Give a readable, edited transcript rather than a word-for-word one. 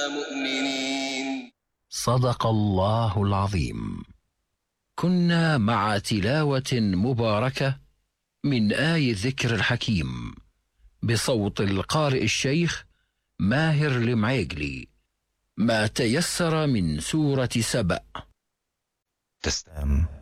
مؤمنين. صدق الله العظيم. كنا مع تلاوة مباركة من آي الذكر الحكيم بصوت القارئ الشيخ ماهر المعيقلي، ما تيسر من سورة سبأ. تسلم.